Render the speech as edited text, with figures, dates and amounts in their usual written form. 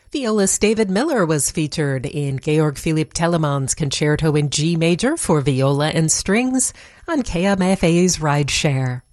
Violist David Miller was featured in Georg Philipp Telemann's Concerto in G Major for Viola and Strings on KMFA's Rideshare.